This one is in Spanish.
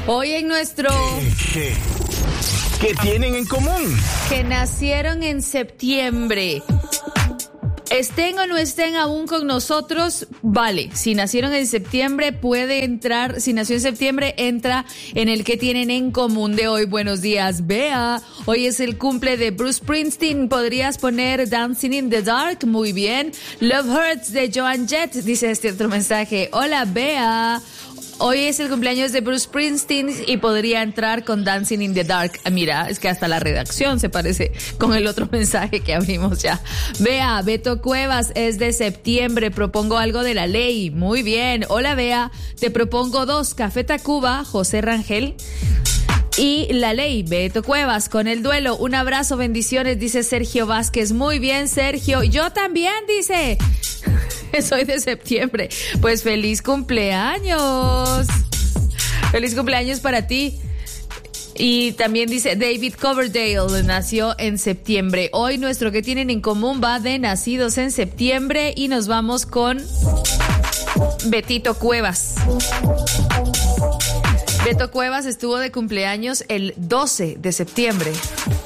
Hoy en nuestro... ¿Qué tienen en común? Que nacieron en septiembre. Estén o no estén aún con nosotros, vale. Si nacieron en septiembre, puede entrar. Si nació en septiembre, entra en el que tienen en común de hoy. Buenos días, Bea. Hoy es el cumple de Bruce Springsteen. ¿Podrías poner Dancing in the Dark? Muy bien. Love Hurts de Joan Jett, dice este otro mensaje. Hola, Bea. Hoy es el cumpleaños de Bruce Springsteen y podría entrar con Dancing in the Dark. Mira, es que hasta la redacción se parece con el otro mensaje que abrimos ya. Bea, Beto Cuevas es de septiembre. Propongo algo de La Ley. Muy bien. Hola, Bea. Te propongo 2. Café Tacuba, José Rangel. Y La Ley, Beto Cuevas, con El Duelo. Un abrazo, bendiciones, dice Sergio Vázquez. Muy bien, Sergio. Yo también, dice. Soy de septiembre. Pues feliz cumpleaños. Feliz cumpleaños para ti. Y también dice David Coverdale, nació en septiembre. Hoy nuestro que tienen en común va de nacidos en septiembre y nos vamos con Betito Cuevas. Beto Cuevas estuvo de cumpleaños el 12 de septiembre.